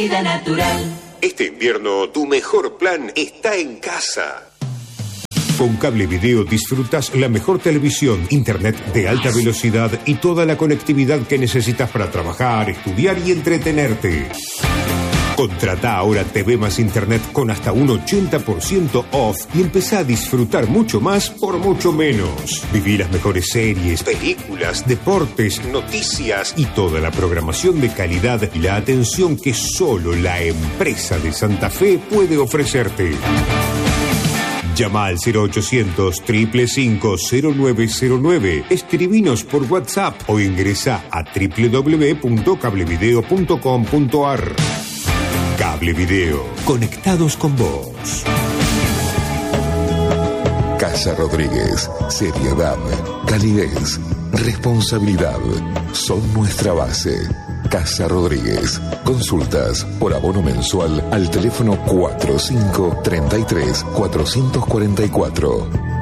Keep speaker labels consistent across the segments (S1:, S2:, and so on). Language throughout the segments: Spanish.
S1: Vida natural.
S2: Este invierno tu mejor plan está en casa. Con Cable Video disfrutas la mejor televisión, internet de alta velocidad y toda la conectividad que necesitas para trabajar, estudiar y entretenerte. Contrata ahora TV más Internet con hasta un 80% off y empezá a disfrutar mucho más por mucho menos. Viví las mejores series, películas, deportes, noticias y toda la programación de calidad y la atención que solo la empresa de Santa Fe puede ofrecerte. Llama al 0800-555-0909, escribinos por WhatsApp o ingresa a www.cablevideo.com.ar. Cable Video, conectados con vos.
S3: Casa Rodríguez, seriedad, calidez, responsabilidad, son nuestra base. Casa Rodríguez, consultas por abono mensual al teléfono 4533-444.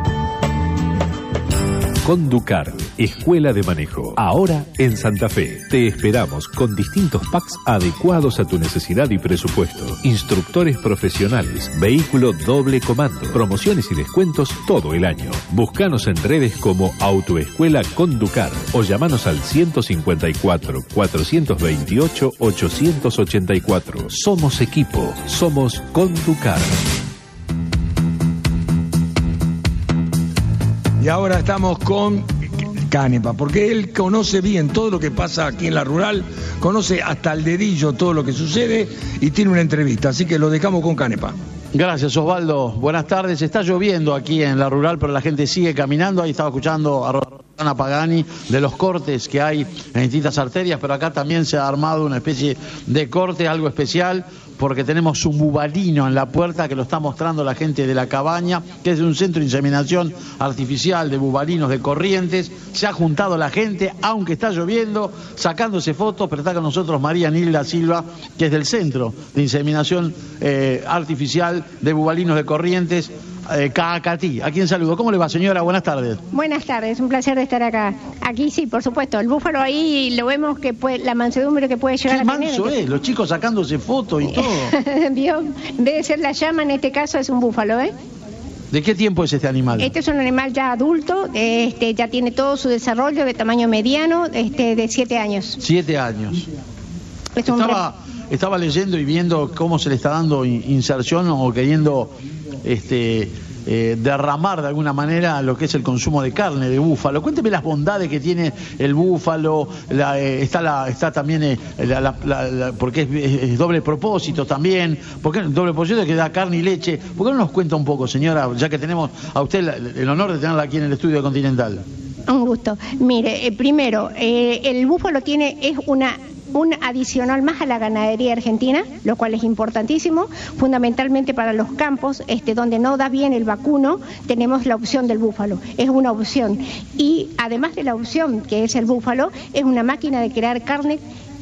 S4: Conducar, Escuela de Manejo. Ahora en Santa Fe. Te esperamos con distintos packs adecuados a tu necesidad y presupuesto. Instructores profesionales, vehículo doble comando, promociones y descuentos todo el año. Búscanos en redes como Autoescuela Conducar o llamanos al 154-428-884. Somos equipo, somos Conducar.
S5: Y ahora estamos con Canepa, porque él conoce bien todo lo que pasa aquí en la rural, conoce hasta el dedillo todo lo que sucede y tiene una entrevista, así que lo dejamos con Canepa.
S6: Gracias, Osvaldo. Buenas tardes. Está lloviendo aquí en la rural, pero la gente sigue caminando. Ahí estaba escuchando a Rosana Pagani de los cortes que hay en distintas arterias, pero acá también se ha armado una especie de corte, algo especial, porque tenemos un bubalino en la puerta que lo está mostrando la gente de la cabaña, que es de un centro de inseminación artificial de bubalinos de Corrientes. Se ha juntado la gente, aunque está lloviendo, sacándose fotos, pero está con nosotros María Nilda Silva, que es del centro de inseminación artificial de bubalinos de Corrientes. Caacatí, a quien saludo. ¿Cómo le va, señora? Buenas tardes.
S7: Buenas tardes, un placer de estar acá. Aquí sí, por supuesto, el búfalo ahí lo vemos que puede, la mansedumbre que puede llegar
S6: a tener. Qué manso es, los chicos sacándose fotos y todo.
S7: Vio, en vez de ser la llama, en este caso es un búfalo, ¿eh?
S6: ¿De qué tiempo es este animal?
S7: Este es un animal ya adulto, ya tiene todo su desarrollo de tamaño mediano, de 7 años.
S6: 7 años. Estaba leyendo y viendo cómo se le está dando inserción o queriendo derramar de alguna manera lo que es el consumo de carne de búfalo. Cuénteme las bondades que tiene el búfalo. Está también porque es doble propósito también, porque doble propósito que da carne y leche. ¿Por qué no nos cuenta un poco, señora, ya que tenemos a usted el honor de tenerla aquí en el estudio de Continental?
S7: Un gusto. Mire, primero, el búfalo es un adicional más a la ganadería argentina, lo cual es importantísimo, fundamentalmente para los campos donde no da bien el vacuno, tenemos la opción del búfalo, es una opción. Y además de la opción que es el búfalo, es una máquina de crear carne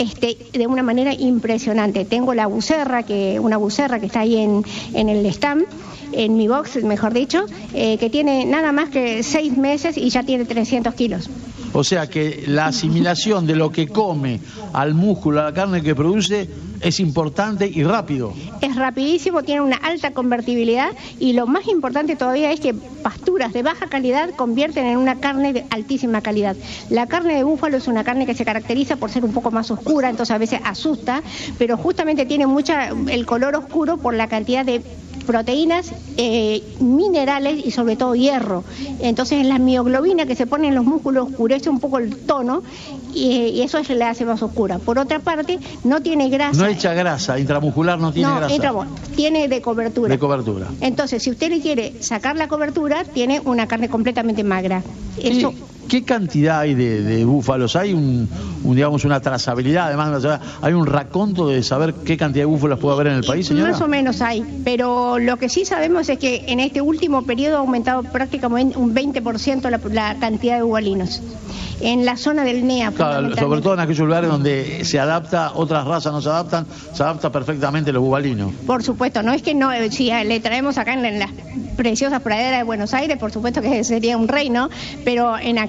S7: de una manera impresionante. Tengo una bucerra que está ahí en el stand, en mi box, mejor dicho, que tiene nada más que 6 meses y ya tiene 300 kilos.
S6: O sea que la asimilación de lo que come al músculo, a la carne que produce, es importante y rápido.
S7: Es rapidísimo, tiene una alta convertibilidad y lo más importante todavía es que pasturas de baja calidad convierten en una carne de altísima calidad. La carne de búfalo es una carne que se caracteriza por ser un poco más oscura, entonces a veces asusta, pero justamente tiene el color oscuro por la cantidad de proteínas, minerales y sobre todo hierro. Entonces la mioglobina que se pone en los músculos oscurece un poco el tono y eso le hace más oscura. Por otra parte, no tiene grasa.
S6: No echa grasa, intramuscular no tiene grasa.
S7: Tiene de cobertura.
S6: De cobertura.
S7: Entonces, si usted le quiere sacar la cobertura, tiene una carne completamente magra. Eso.
S6: ¿Qué cantidad hay de búfalos? ¿Hay una trazabilidad? Además, ¿hay un raconto de saber qué cantidad de búfalos puede haber en el país, señora?
S7: Más o menos hay, pero lo que sí sabemos es que en este último periodo ha aumentado prácticamente un 20% la cantidad de bubalinos. En la zona del NEA.
S6: Claro, sobre todo en aquellos lugares donde se adapta, otras razas no se adaptan, se adapta perfectamente los bubalinos.
S7: Por supuesto, no es que no, si le traemos acá en las preciosas praderas de Buenos Aires, por supuesto que sería un reino, pero en aquel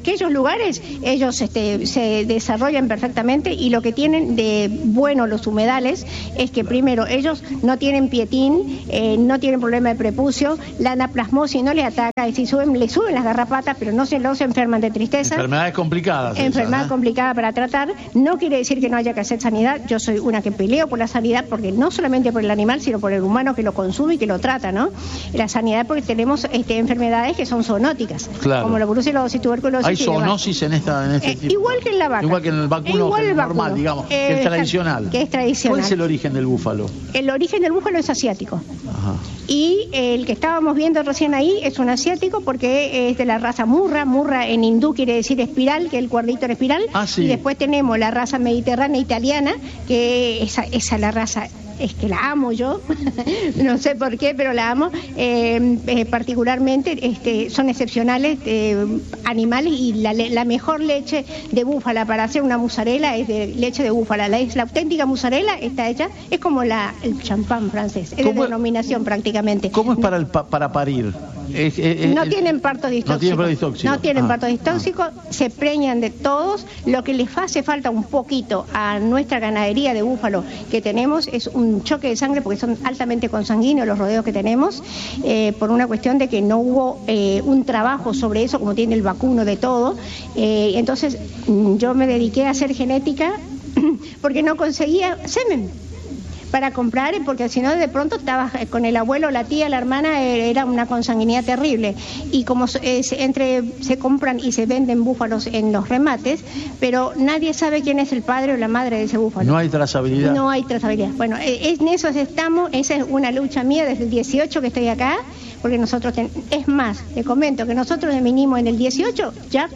S7: aquellos lugares ellos se desarrollan perfectamente, y lo que tienen de bueno los humedales es que primero ellos no tienen pietín, no tienen problema de prepucio, la anaplasmosis no les ataca, es decir, le suben las garrapatas, pero no se enferman de tristeza.
S6: Enfermedades complicadas.
S7: Enfermedad complicada para tratar. No quiere decir que no haya que hacer sanidad. Yo soy una que peleo por la sanidad, porque no solamente por el animal, sino por el humano que lo consume y que lo trata, ¿no? La sanidad, porque tenemos enfermedades que son zoonóticas,
S6: claro,
S7: como la brucelosis, tuberculosis.
S6: ¿Hay zoonosis en este tipo?
S7: Igual que en la vaca.
S6: Igual que en el vacuno, que es normal, digamos, que es tradicional.
S7: Que es tradicional.
S6: ¿Cuál es el origen del búfalo?
S7: El origen del búfalo es asiático.
S6: Ajá.
S7: Y el que estábamos viendo recién ahí es un asiático, porque es de la raza Murra. Murra en hindú quiere decir espiral, que es el cuerdito en espiral.
S6: Sí.
S7: Y después tenemos la raza mediterránea italiana, que esa es la raza, es que la amo yo, no sé por qué, pero la amo, particularmente son excepcionales animales, y la mejor leche de búfala para hacer una mozzarella es de leche de búfala. La auténtica mozzarella está hecha, es como el champán francés, es de denominación prácticamente.
S6: ¿Cómo es para parir?
S7: No tienen parto distóxico. No tienen parto distóxico, se preñan de todos. Lo que les hace falta un poquito a nuestra ganadería de búfalo que tenemos es un choque de sangre, porque son altamente consanguíneos los rodeos que tenemos, por una cuestión de que no hubo un trabajo sobre eso, como tiene el vacuno de todo. Entonces yo me dediqué a hacer genética porque no conseguía semen para comprar, porque si no de pronto estaba con el abuelo, la tía, la hermana, era una consanguinidad terrible. Y como se compran y se venden búfalos en los remates, pero nadie sabe quién es el padre o la madre de ese búfalo.
S6: No hay trazabilidad.
S7: No hay trazabilidad. Bueno, en eso estamos, esa es una lucha mía desde el 18 que estoy acá, porque nosotros, es más, te comento que nosotros vinimos en el 18 ya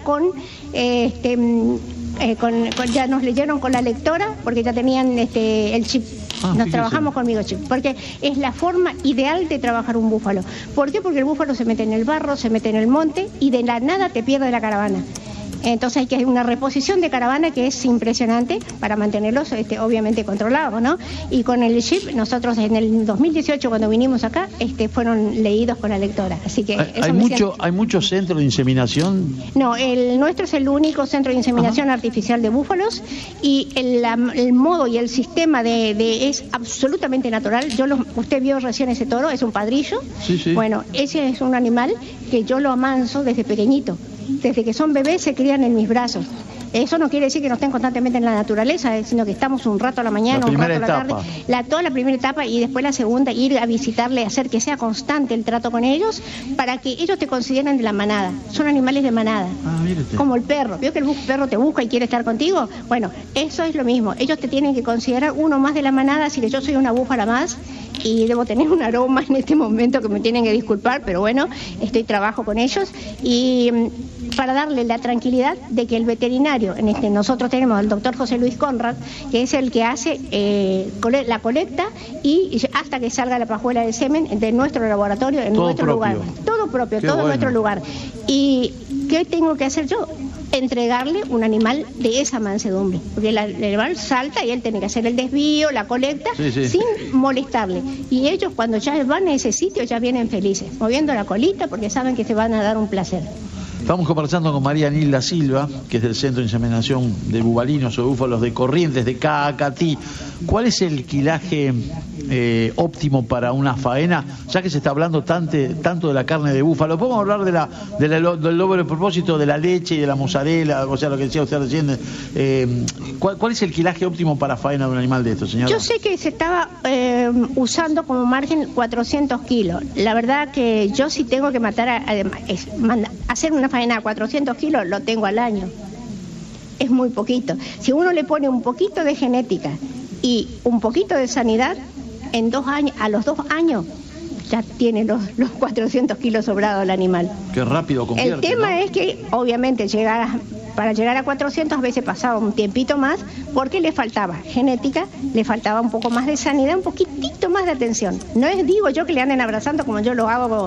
S7: ya nos leyeron con la lectora, porque ya tenían el chip. Nos trabajamos con microchip, porque es la forma ideal de trabajar un búfalo. ¿Por qué? Porque el búfalo se mete en el barro, se mete en el monte, y de la nada te pierde la caravana. Entonces hay que hacer una reposición de caravana que es impresionante para mantenerlos obviamente controlados, ¿no? Y con el chip, nosotros en el 2018 cuando vinimos acá, fueron leídos con la lectora. Así que
S6: ¿Hay muchos centros de inseminación?
S7: No, el nuestro es el único centro de inseminación artificial de búfalos, y el modo y el sistema es absolutamente natural. Usted vio recién ese toro, es un padrillo.
S6: Sí.
S7: Bueno, ese es un animal que yo lo amanso desde pequeñito. Desde que son bebés se crían en mis brazos. Eso no quiere decir que no estén constantemente en la naturaleza, sino que estamos un rato a la mañana, un rato a la tarde, toda la primera etapa, y después la segunda, ir a visitarle, hacer que sea constante el trato con ellos, para que ellos te consideren de la manada. Son animales de manada, como el perro. ¿Vio que el perro te busca y quiere estar contigo? Bueno, eso es lo mismo. Ellos te tienen que considerar uno más de la manada, así que yo soy una búfala más, y debo tener un aroma en este momento que me tienen que disculpar, pero bueno, trabajo con ellos, y para darle la tranquilidad de que el veterinario, nosotros tenemos al doctor José Luis Conrad, que es el que hace la colecta y hasta que salga la pajuela del semen de nuestro laboratorio, en nuestro lugar. Todo propio, todo en nuestro lugar. ¿Y qué tengo que hacer yo? Entregarle un animal de esa mansedumbre, porque el animal salta y él tiene que hacer el desvío, la colecta, sin molestarle. Y ellos cuando ya van a ese sitio ya vienen felices, moviendo la colita, porque saben que se van a dar un placer.
S6: Estamos conversando con María Nilda Silva, que es del Centro de Inseminación de Bubalinos o Búfalos de Corrientes, de Caacatí. ¿Cuál es el quilaje óptimo para una faena? Ya que se está hablando tanto de la carne de búfalo, ¿podemos hablar del doble propósito de la leche y de la mozzarella, o sea, lo que decía usted recién? ¿Cuál es el quilaje óptimo para faena de un animal de estos, señora?
S7: Yo sé que se estaba usando como margen 400 kilos. La verdad que yo sí tengo que hacer una faena a 400 kilos, lo tengo al año. Es muy poquito. Si uno le pone un poquito de genética y un poquito de sanidad, en 2 años, a los 2 años ya tiene los 400 kilos sobrados el animal.
S6: Qué rápido convierte.
S7: El tema es que obviamente para llegar a 400 a veces pasaba un tiempito más, porque le faltaba genética, le faltaba un poco más de sanidad, un poquitito más de atención. No digo yo que le anden abrazando como yo lo hago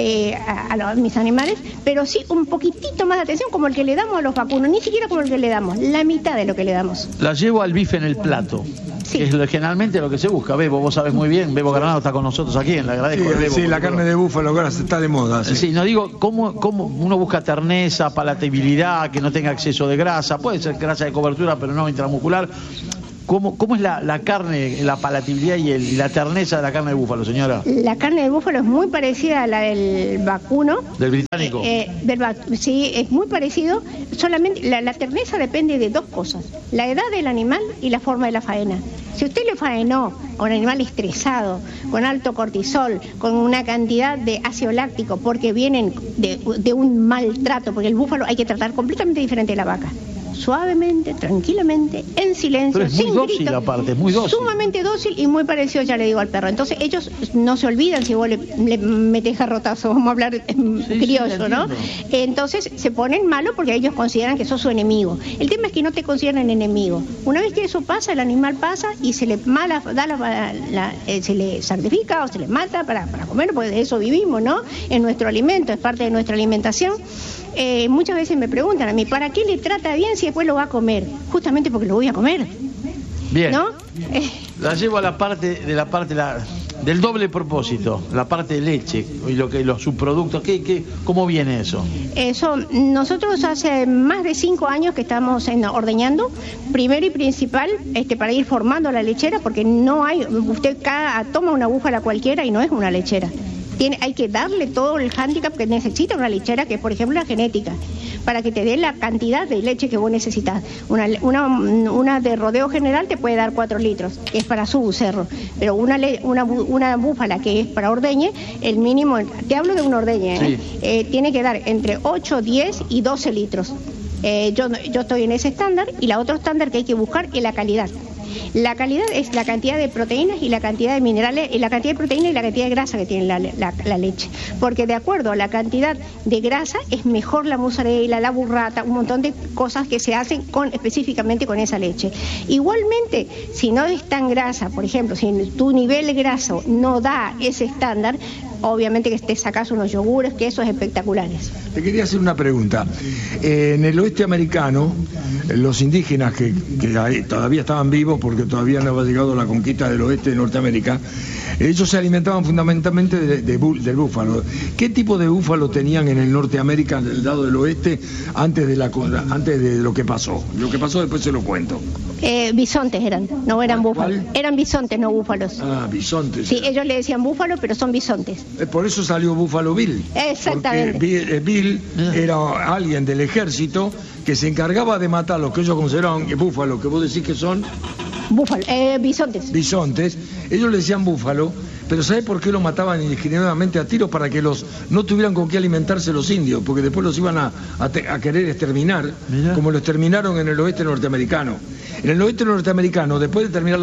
S7: a mis animales, pero sí un poquitito más de atención, como el que le damos a los vacunos, ni siquiera como el que le damos, la mitad de lo que le damos.
S6: La llevo al bife en el plato.
S7: Sí.
S6: Que es generalmente lo que se busca. Bebo, vos sabés muy bien, Bebo Granado está con nosotros aquí, le agradezco.
S5: Sí, la carne de búfalo grasa está de moda.
S6: Sí, no digo, ¿cómo uno busca terneza, palatabilidad, que no tenga exceso de grasa? Puede ser grasa de cobertura, pero no intramuscular. ¿Cómo es la carne, la palatabilidad y la terneza de la carne de búfalo, señora?
S7: La carne de búfalo es muy parecida a la del vacuno.
S6: ¿Del británico?
S7: Sí, es muy parecido. Solamente la terneza depende de dos cosas: la edad del animal y la forma de la faena. Si usted le faenó a un animal estresado, con alto cortisol, con una cantidad de ácido láctico, porque vienen de un maltrato, porque el búfalo hay que tratar completamente diferente de la vaca. Suavemente, tranquilamente, en silencio,
S6: pero es muy
S7: sin
S6: dócil
S7: grito,
S6: aparte, es muy dócil.
S7: Sumamente dócil y muy parecido, ya le digo, al perro. Entonces ellos no se olvidan si vos le metés garrotazo, vamos a hablar criollo, ¿no? Entonces se ponen malos porque ellos consideran que sos su enemigo. El tema es que no te consideran enemigo. Una vez que eso pasa, el animal pasa y se le se le sacrifica o se le mata para comer, porque de eso vivimos, ¿no? Es nuestro alimento, es parte de nuestra alimentación. Muchas veces me preguntan a mí, ¿para qué le trata bien si después lo va a comer? Justamente porque lo voy a comer.
S6: Bien.
S7: ¿No?
S6: La llevo a la parte del doble propósito, la parte de leche y los subproductos. ¿Cómo viene eso?
S7: Eso, nosotros hace más de 5 años que estamos ordeñando, primero y principal, para ir formando la lechera, porque no hay, usted toma una búfala cualquiera y no es una lechera. Hay que darle todo el hándicap que necesita una lechera, que es por ejemplo la genética, para que te dé la cantidad de leche que vos necesitas. Una de rodeo general te puede dar 4 litros, que es para su cerro, pero una búfala que es para ordeñe, el mínimo, te hablo de un ordeñe, sí. Tiene que dar entre 8, 10 y 12 litros. Yo estoy en ese estándar, y la otro estándar que hay que buscar es la calidad. La calidad es la cantidad de proteínas y la cantidad de minerales, la cantidad de proteínas y la cantidad de grasa que tiene la leche. Porque de acuerdo a la cantidad de grasa es mejor la mozzarella, la burrata, un montón de cosas que se hacen específicamente con esa leche. Igualmente, si no es tan grasa, por ejemplo, si tu nivel graso no da ese estándar, obviamente que te sacas unos yogures, quesos espectaculares.
S5: Te quería hacer una pregunta. En el oeste americano, los indígenas que todavía estaban vivos, porque todavía no había llegado la conquista del oeste de Norteamérica, ellos se alimentaban fundamentalmente del búfalo. ¿Qué tipo de búfalo tenían en el Norteamérica, del lado del oeste, antes de lo que pasó? Lo que pasó después se lo cuento.
S7: Bisontes no eran búfalos. Eran bisontes, no búfalos.
S5: Ah, bisontes.
S7: Sí, ellos le decían búfalo, pero son bisontes.
S5: Por eso salió Buffalo Bill.
S7: Exactamente.
S5: Porque Bill era alguien del ejército que se encargaba de matar los que ellos consideraban búfalos, que vos decís que son...
S7: Búfalo, bisontes.
S5: Bisontes. Ellos le decían búfalo, pero ¿sabés por qué los mataban indiscriminadamente a tiros? Para que no tuvieran con qué alimentarse los indios, porque después los iban a querer exterminar. Mirá. Como lo exterminaron en el oeste norteamericano. En el oeste norteamericano, después de terminar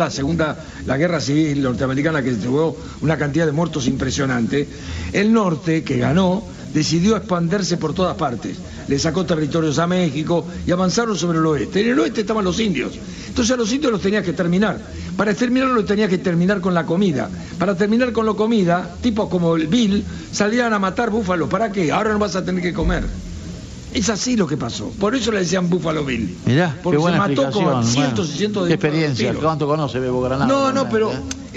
S5: la guerra civil norteamericana, que llevó una cantidad de muertos impresionante, el norte, que ganó, decidió expandirse por todas partes. Le sacó territorios a México y avanzaron sobre el oeste. En el oeste estaban los indios. Entonces a los indios los tenías que terminar. Para exterminarlos los tenías que terminar con la comida. Para terminar con la comida, tipos como el Bill salían a matar búfalos. ¿Para qué? Ahora no vas a tener que comer. Es así lo que pasó. Por eso le decían Buffalo Bill.
S6: Mirá,
S5: porque
S6: qué buena
S5: se mató con cientos y cientos de...
S6: ¿Qué experiencia? ¿Cuánto conoce Bebo Granado?
S5: No, pero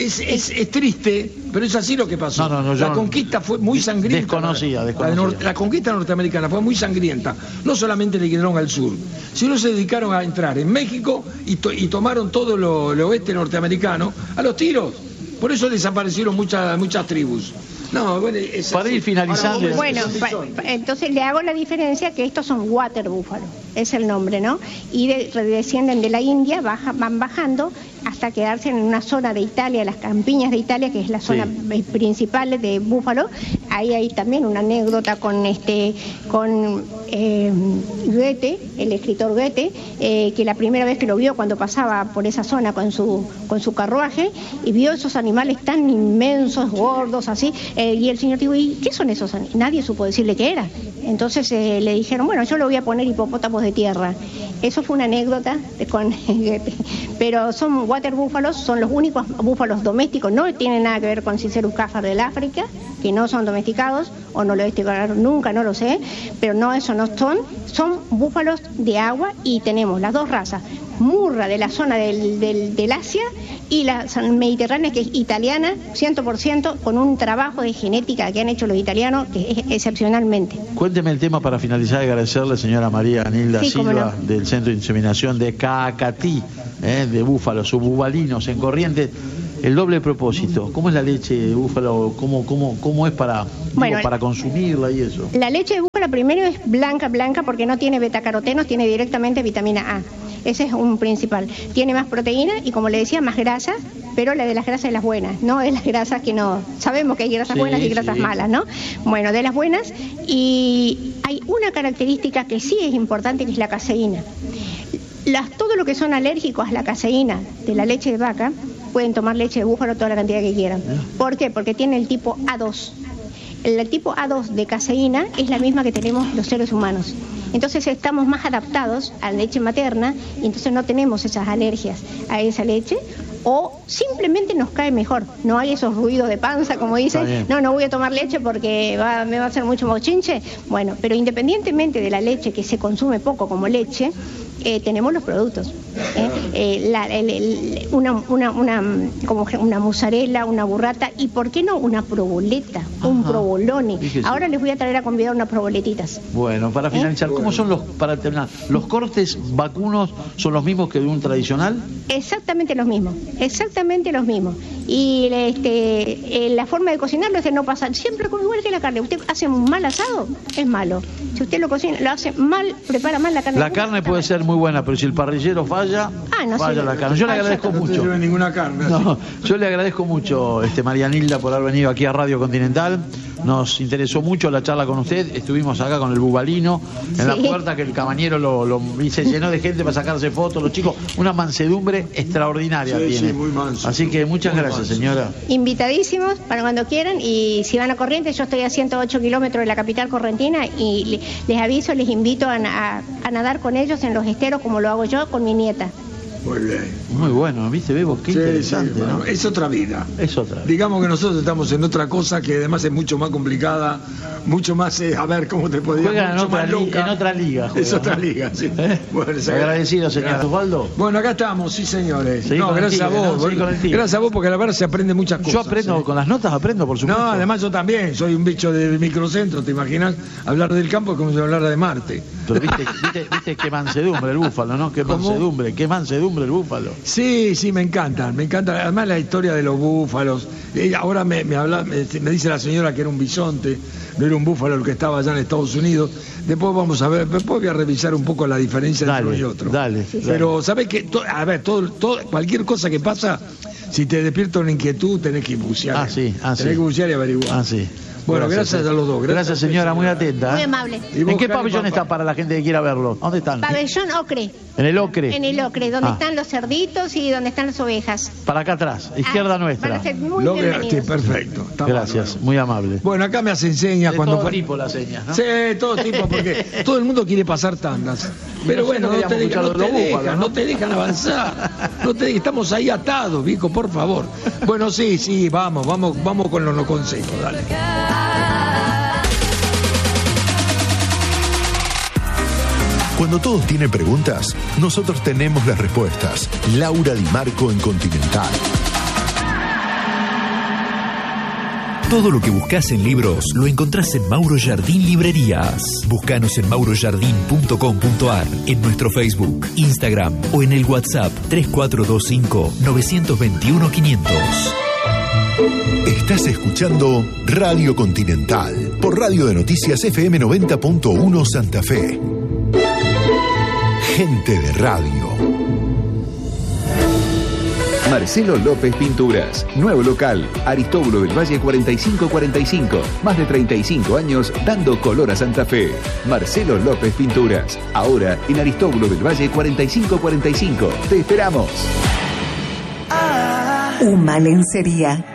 S5: es triste, pero es así lo que pasó. La conquista fue muy sangrienta.
S6: Desconocida.
S5: La conquista norteamericana fue muy sangrienta. No solamente le quedaron al sur, sino se dedicaron a entrar en México y tomaron todo lo oeste norteamericano a los tiros. Por eso desaparecieron muchas tribus. No, bueno,
S6: para ir finalizando.
S7: Bueno, entonces le hago la diferencia que estos son water búfalo, es el nombre, ¿no? Y descienden de la India, van bajando hasta quedarse en una zona de Italia, las campiñas de Italia, que es la zona principal de búfalo. Ahí hay también una anécdota con Goethe, el escritor Goethe, que la primera vez que lo vio cuando pasaba por esa zona con su carruaje y vio esos animales tan inmensos, gordos, así, y el señor dijo, ¿y qué son esos animales? Nadie supo decirle qué era. Entonces le dijeron, bueno, yo le voy a poner hipopótamos de tierra. Eso fue una anécdota con Goethe. Pero son water búfalos, son los únicos búfalos domésticos, no tienen nada que ver con Cicerus cáfar del África, que no son domesticados, o no lo domesticaron nunca, no lo sé, pero no, eso no son búfalos de agua, y tenemos las dos razas, Murra de la zona del Asia y la mediterránea, que es italiana, 100%, con un trabajo de genética que han hecho los italianos, que es excepcionalmente.
S6: Cuénteme el tema para finalizar y agradecerle, señora María Nilda Silva, del Centro de Inseminación de Caacatí, de búfalos, sububalinos en Corrientes. El doble propósito, ¿cómo es la leche de búfalo? ¿Cómo es para consumirla y eso?
S7: La leche de búfalo primero es blanca, porque no tiene betacarotenos, tiene directamente vitamina A. Ese es un principal. Tiene más proteína y, como le decía, más grasa, pero la de las grasas de las buenas, no de las grasas que no... Sabemos que hay grasas buenas y grasas malas, ¿no? Bueno, de las buenas. Y hay una característica que sí es importante, que es la caseína. Todo lo que son alérgicos a la caseína de la leche de vaca pueden tomar leche de búfalo toda la cantidad que quieran. ¿Por qué? Porque tiene el tipo A2. El tipo A2 de caseína es la misma que tenemos los seres humanos. Entonces estamos más adaptados a la leche materna y entonces no tenemos esas alergias a esa leche, o simplemente nos cae mejor. No hay esos ruidos de panza, como dicen, no voy a tomar leche porque me va a hacer mucho mochinche. Bueno, pero independientemente de la leche, que se consume poco como leche, tenemos los productos. Una mozzarella, una burrata y, ¿por qué no?, una proboleta, un provolone. Ahora les voy a traer a convidar unas proboletitas.
S6: Bueno, para finalizar, ¿cómo son los cortes vacunos? ¿Son los mismos que de un tradicional?
S7: Exactamente los mismos. Y la forma de cocinarlo es de no pasar, siempre igual que la carne. Usted hace un mal asado, es malo. Si usted lo cocina, lo hace mal, prepara mal la carne.
S6: La carne puede ser muy buena, pero si el parrillero falla, falla la carne. Yo le agradezco mucho.
S5: No te lleve ninguna carne.
S6: No, yo le agradezco mucho, María Nilda, por haber venido aquí a Radio Continental. Nos interesó mucho la charla con usted. Estuvimos acá con el bubalino en la puerta, que el cabañero se llenó de gente para sacarse fotos. Los chicos, una mansedumbre extraordinaria tiene.
S5: Muy manso.
S6: Así que muchas gracias, señora.
S7: Invitadísimos para cuando quieran, y si van a Corrientes, yo estoy a 108 kilómetros de la capital correntina, y les aviso, les invito a nadar con ellos en los esteros, como lo hago yo con mi nieta.
S5: Muy bien.
S6: Muy bueno, ¿viste, Bebo? Qué interesante, ¿no?
S5: Bueno, es otra vida.
S6: Es otra.
S5: Digamos que nosotros estamos en otra cosa que además es mucho más complicada, mucho más, a ver, ¿cómo te podría decir?
S6: Juegan en otra liga.
S5: Es otra liga, sí. Bueno,
S6: agradecido, señor Osvaldo.
S5: Bueno, acá estamos, sí, señores. Gracias a vos. Gracias a vos, porque la verdad se aprende muchas cosas.
S6: Yo aprendo, con las notas aprendo, por supuesto.
S5: No, además yo también, soy un bicho del microcentro, ¿te imaginas? Hablar del campo es como si hablara de Marte.
S6: Pero viste qué mansedumbre el búfalo, ¿no? Qué mansedumbre el búfalo.
S5: Sí, me encantan. Además la historia de los búfalos. Ahora me dice la señora que era un bisonte, no era un búfalo el que estaba allá en Estados Unidos. Después vamos a ver, después voy a revisar un poco la diferencia entre uno y otro.
S6: Dale.
S5: Pero ¿sabés qué? Cualquier cosa que pasa, si te despierta una inquietud, tenés que bucear. Tenés que bucear y averiguar. Bueno, gracias a los dos.
S6: Gracias, señora, muy atenta.
S7: Muy amable.
S6: ¿En qué pabellón está para la gente que quiera verlo? ¿Dónde están?
S7: Pabellón Ocre.
S6: ¿En el Ocre?
S7: En el Ocre, donde están los cerditos y donde están las ovejas.
S6: Para acá atrás, izquierda nuestra.
S7: Van a ser muy bienvenidos.
S5: Perfecto.
S6: Gracias, muy amable.
S5: Bueno, acá me hacen señas
S6: de
S5: cuando...
S6: todo tipo las señas, ¿no?
S5: Sí, todo tipo, porque todo el mundo quiere pasar tandas. Pero bueno, no te dejan avanzar. Estamos ahí atados, viejo, por favor. Bueno, sí, vamos con los consejos, dale.
S2: Cuando todos tienen preguntas, nosotros tenemos las respuestas. Laura Di Marco en Continental.
S1: Todo lo que buscas en libros lo encontrás en Mauro Jardín Librerías. Búscanos en maurojardín.com.ar, en nuestro Facebook, Instagram o en el WhatsApp 3425-921-500.
S2: Estás escuchando Radio Continental por Radio de Noticias FM 90.1 Santa Fe. Gente de radio.
S8: Marcelo López Pinturas, nuevo local, Aristóbulo del Valle 4545, más de 35 años dando color a Santa Fe. Marcelo López Pinturas, ahora en Aristóbulo del Valle 4545. Te esperamos.
S9: Uma Lencería.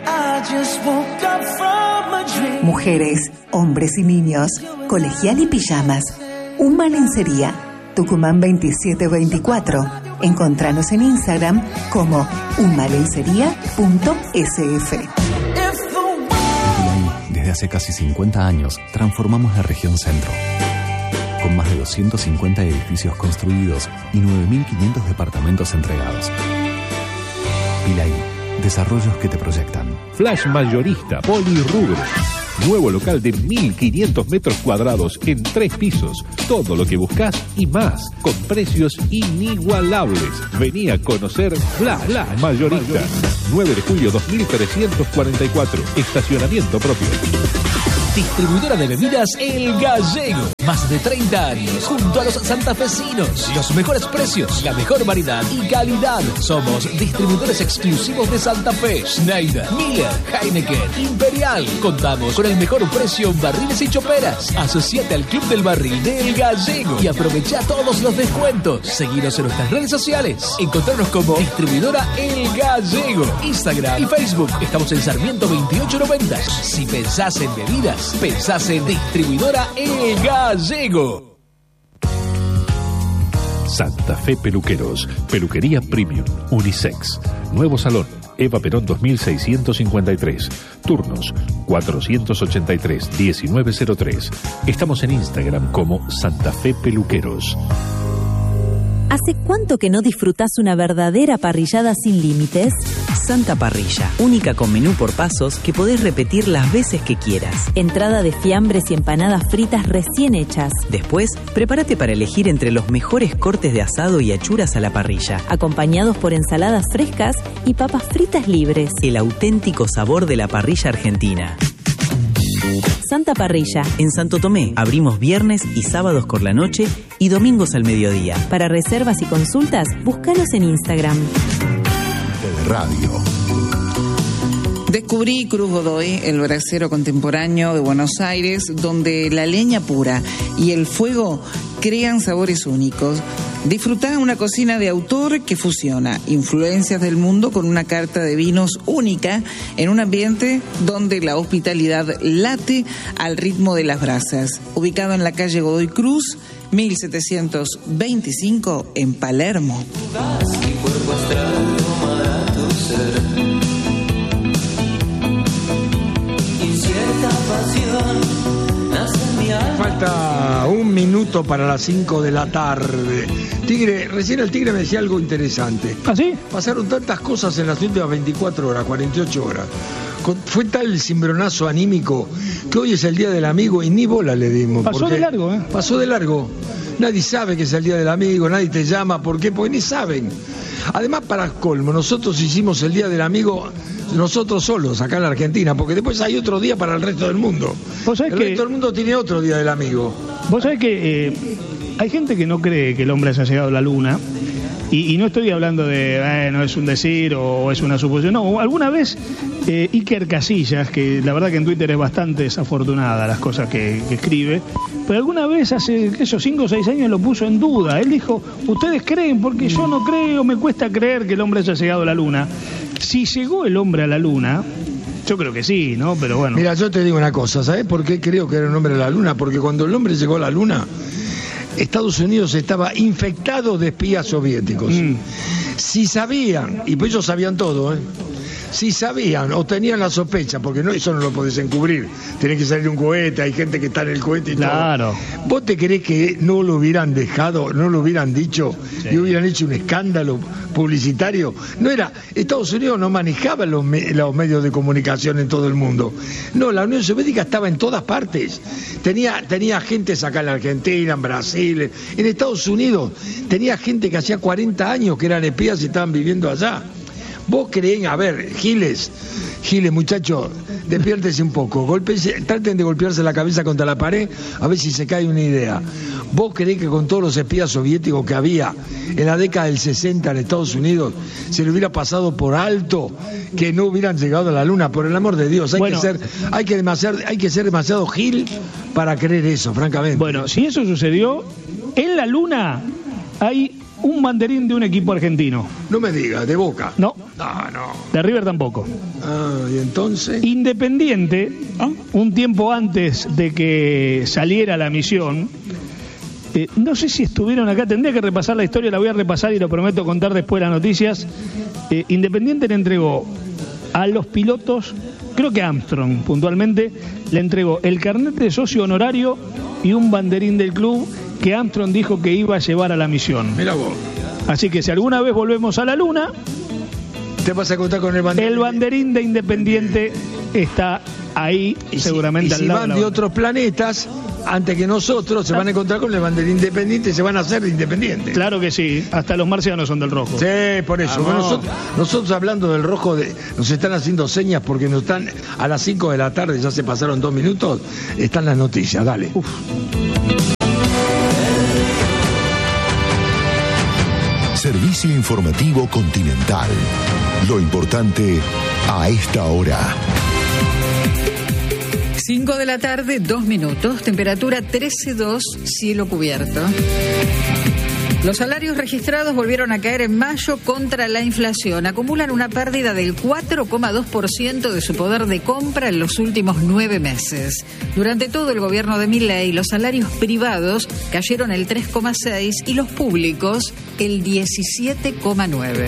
S9: Mujeres, hombres y niños, colegial y pijamas. Uma Lencería. Tucumán 2724. Encontranos en Instagram como umalencería.sf.
S10: Desde hace casi 50 años transformamos la región centro. Con más de 250 edificios construidos y 9.500 departamentos entregados. Gilaí. Desarrollos que te proyectan.
S4: Flash Mayorista Polirrubro. Nuevo local de 1.500 metros cuadrados en 3 pisos. Todo lo que buscas y más, con precios inigualables. Vení a conocer Flash Mayorista. 9 de julio 2344. Estacionamiento propio.
S1: Distribuidora de bebidas El Gallego. Más de 30 años junto a los santafesinos. Los mejores precios, la mejor variedad y calidad. Somos distribuidores exclusivos de Santa Fe. Schneider, Miller, Heineken, Imperial. Contamos con el mejor precio en barriles y choperas. Asociate al Club del Barril de El Gallego y aprovecha todos los descuentos. Seguinos en nuestras redes sociales. Encontrarnos como Distribuidora El Gallego. Instagram y Facebook. Estamos en Sarmiento 2890. Si pensás en bebidas, pensás en Distribuidora El Gallego.
S4: Santa Fe Peluqueros. Peluquería Premium. Unisex. Nuevo salón. Eva Perón 2653. Turnos 483-1903. Estamos en Instagram como Santa Fe Peluqueros.
S11: ¿Hace cuánto que no disfrutás una verdadera parrillada sin límites?
S12: Santa Parrilla, única con menú por pasos que podés repetir las veces que quieras.
S11: Entrada de fiambres y empanadas fritas recién hechas.
S12: Después, prepárate para elegir entre los mejores cortes de asado y achuras a la parrilla,
S11: acompañados por ensaladas frescas y papas fritas libres.
S12: El auténtico sabor de la parrilla argentina.
S11: Santa Parrilla.
S12: En Santo Tomé abrimos viernes y sábados por la noche y domingos al mediodía.
S11: Para reservas y consultas, búscanos en Instagram.
S3: Radio.
S13: Descubrí Cruz Godoy, el brasero contemporáneo de Buenos Aires, donde la leña pura y el fuego crean sabores únicos. Disfrutá una cocina de autor que fusiona influencias del mundo con una carta de vinos única en un ambiente donde la hospitalidad late al ritmo de las brasas. Ubicado en la calle Godoy Cruz, 1725, en Palermo.
S5: Falta un minuto para las 5 de la tarde. Tigre, recién el Tigre me decía algo interesante.
S14: ¿Ah, sí?
S5: Pasaron tantas cosas en las últimas 24 horas, 48 horas. Fue tal el cimbronazo anímico que hoy es el Día del Amigo y ni bola le dimos.
S14: Pasó de largo, ¿eh?
S5: Pasó de largo. Nadie sabe que es el Día del Amigo, nadie te llama. ¿Por qué? Porque ni saben. Además, para colmo, nosotros hicimos el Día del Amigo nosotros solos, acá en la Argentina, porque después hay otro día para el resto del mundo. El resto del mundo tiene otro Día del Amigo.
S14: Vos sabés que hay gente que no cree que el hombre haya llegado a la luna. Y no estoy hablando de, no es un decir o es una suposición. No, alguna vez Iker Casillas, que la verdad que en Twitter es bastante desafortunada las cosas que escribe, pero alguna vez hace esos 5 o 6 años lo puso en duda. Él dijo, ustedes creen, porque yo no creo, me cuesta creer que el hombre haya llegado a la luna. Si llegó el hombre a la luna, yo creo que sí, ¿no? Pero bueno.
S5: Mira, yo te digo una cosa, ¿sabés por qué creo que era un hombre a la luna? Porque cuando el hombre llegó a la luna, Estados Unidos estaba infectado de espías soviéticos. Si sabían, y pues ellos sabían todo, si sabían o tenían la sospecha, porque no, eso no lo podés encubrir, tenés que salir un cohete, hay gente que está en el cohete y
S14: claro.
S5: Todo. ¿Vos te creés que no lo hubieran dejado, no lo hubieran dicho y hubieran hecho un escándalo publicitario? No era, Estados Unidos no manejaba los medios de comunicación en todo el mundo. No, la Unión Soviética estaba en todas partes. Tenía agentes acá en la Argentina, en Brasil, en Estados Unidos. Tenía gente que hacía 40 años que eran espías y estaban viviendo allá. Vos creen, a ver, Giles, muchachos, despiértese un poco, traten de golpearse la cabeza contra la pared a ver si se cae una idea. ¿Vos creés que con todos los espías soviéticos que había en la década del 60 en Estados Unidos se le hubiera pasado por alto que no hubieran llegado a la luna? Por el amor de Dios, hay que ser demasiado gil para creer eso, francamente.
S14: Bueno, si eso sucedió, en la luna hay un banderín de un equipo argentino.
S5: No me digas, ¿de Boca?
S14: No.
S5: No.
S14: De River tampoco.
S5: ¿Y entonces?
S14: Independiente, un tiempo antes de que saliera la misión, no sé si estuvieron acá, tendría que repasar la historia, la voy a repasar y lo prometo contar después las noticias. Independiente le entregó a los pilotos, creo que Armstrong puntualmente, le entregó el carnet de socio honorario y un banderín del club que Armstrong dijo que iba a llevar a la misión.
S5: Mira vos.
S14: Así que si alguna vez volvemos a la luna,
S5: Te vas a encontrar con el banderín.
S14: El banderín de Independiente está ahí, seguramente al lado.
S5: Si van de otros planetas, antes que nosotros, se van a encontrar con el banderín Independiente y se van a hacer independientes.
S14: Claro que sí, hasta los marcianos son del rojo.
S5: Sí, por eso. Nosotros hablando del rojo, nos están haciendo señas porque nos están a las 5 de la tarde, ya se pasaron 2 minutos, están las noticias, dale.
S3: Servicio informativo Continental. Lo importante a esta hora.
S15: 5 de la tarde, 2 minutos, temperatura 13,2, cielo cubierto. Los salarios registrados volvieron a caer en mayo contra la inflación. Acumulan una pérdida del 4,2% de su poder de compra en los últimos 9 meses. Durante todo el gobierno de Milei, los salarios privados cayeron el 3,6% y los públicos el 17,9%.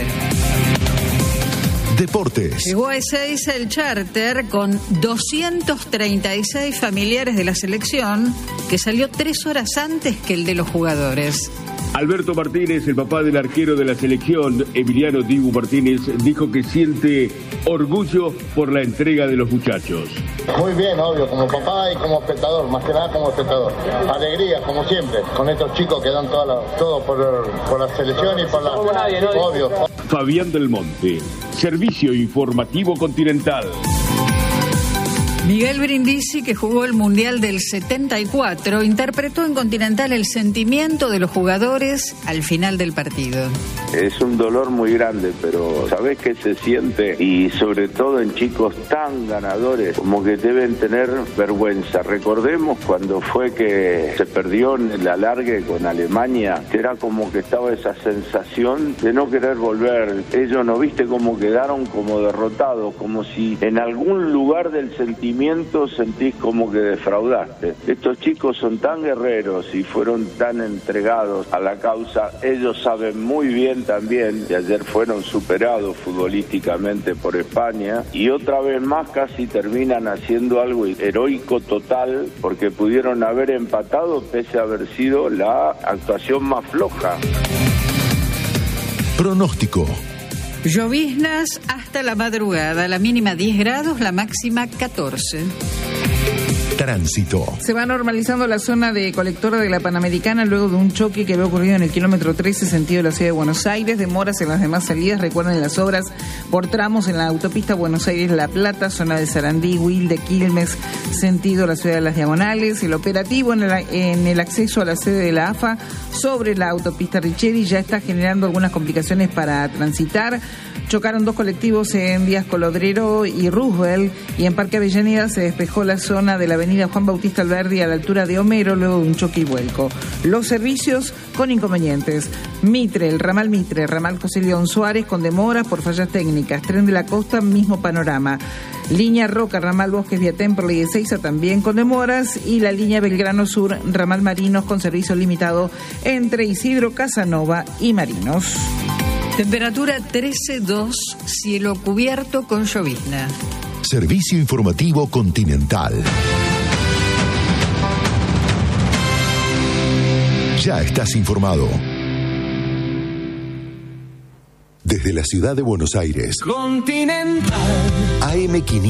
S3: Deportes.
S15: Llegó a Ezeiza el charter con 236 familiares de la selección, que salió 3 horas antes que el de los jugadores.
S16: Alberto Martínez, el papá del arquero de la selección, Emiliano Dibu Martínez, dijo que siente orgullo por la entrega de los muchachos.
S17: Muy bien, obvio, como papá y como espectador, más que nada como espectador. Alegría, como siempre, con estos chicos que dan todo por la selección y por la... Obvio.
S16: Fabián del Monte, Servicio Informativo Continental.
S15: Miguel Brindisi, que jugó el Mundial del 74, interpretó en Continental el sentimiento de los jugadores al final del partido.
S18: Es un dolor muy grande, pero ¿sabés qué se siente? Y sobre todo en chicos tan ganadores, como que deben tener vergüenza. Recordemos cuando fue que se perdió en el alargue con Alemania, que era como que estaba esa sensación de no querer volver. Ellos, ¿no viste cómo quedaron como derrotados? Como si en algún lugar del sentimiento sentís como que defraudaste. Estos chicos son tan guerreros y fueron tan entregados a la causa. Ellos saben muy bien también que ayer fueron superados futbolísticamente por España y otra vez más casi terminan haciendo algo heroico total porque pudieron haber empatado pese a haber sido la actuación más floja.
S3: Pronóstico.
S15: Lloviznas hasta la madrugada, la mínima 10 grados, la máxima 14.
S3: Tránsito.
S13: Se va normalizando la zona de colectora de la Panamericana luego de un choque que había ocurrido en el kilómetro 13 sentido de la ciudad de Buenos Aires. Demoras en las demás salidas. Recuerden las obras por tramos en la autopista Buenos Aires-La Plata, zona de Sarandí, Wilde, Quilmes, sentido la ciudad de Las Diagonales. El operativo en el acceso a la sede de la AFA sobre la autopista Richeri ya está generando algunas complicaciones para transitar. Chocaron 2 colectivos en Díaz Colodrero y Roosevelt, y en Parque Avellaneda se despejó la zona de la avenida Juan Bautista Alberdi a la altura de Homero luego de un choque y vuelco. Los servicios con inconvenientes. Mitre, el ramal Mitre, ramal José León Suárez con demoras por fallas técnicas. Tren de la Costa, mismo panorama. Línea Roca, ramal Bosques vía Temperley y Ezeiza también con demoras, y la línea Belgrano Sur, ramal Marinos con servicio limitado entre Isidro Casanova y Marinos.
S15: Temperatura 13,2, cielo cubierto con llovizna.
S3: Servicio Informativo Continental. Ya estás informado. Desde la ciudad de Buenos Aires.
S1: Continental.
S3: AM500.